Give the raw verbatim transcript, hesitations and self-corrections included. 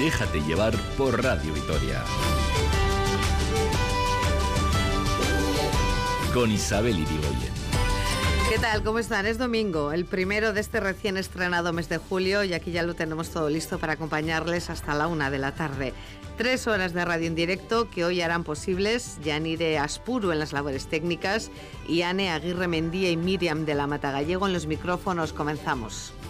Déjate llevar por Radio Vitoria. Con Isabel Irigoyen. ¿Qué tal? ¿Cómo están? Es domingo, el primero de este recién estrenado mes de julio, y aquí ya lo tenemos todo listo para acompañarles hasta la una de la tarde. Tres horas de radio en directo que hoy harán posibles Yanire Aspuru en las labores técnicas y Ane Aguirre Mendía y Miriam de la Mata Gallego en los micrófonos. Comenzamos.